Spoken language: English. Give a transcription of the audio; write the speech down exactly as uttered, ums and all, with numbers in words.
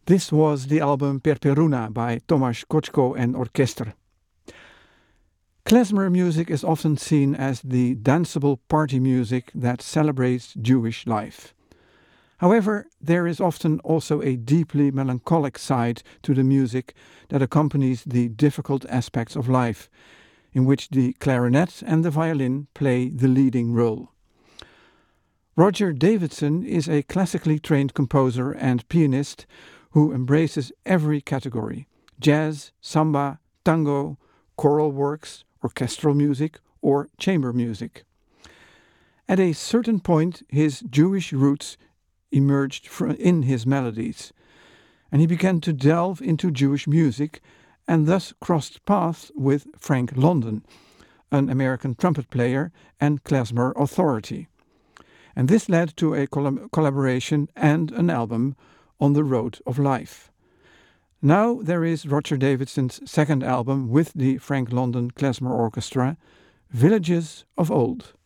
This was the album Per Peruna by Tomasz Koczko and Orchestra. Klezmer music is often seen as the danceable party music that celebrates Jewish life. However, there is often also a deeply melancholic side to the music that accompanies the difficult aspects of life, in which the clarinet and the violin play the leading role. Roger Davidson is a classically trained composer and pianist who embraces every category: jazz, samba, tango, choral works, orchestral music, or chamber music. At a certain point, his Jewish roots emerged in his melodies, and he began to delve into Jewish music and thus crossed paths with Frank London, an American trumpet player and klezmer authority. And this led to a coll- collaboration and an album, On the Road of Life. Now there is Roger Davidson's second album with the Frank London Klezmer Orchestra, Villages of Old.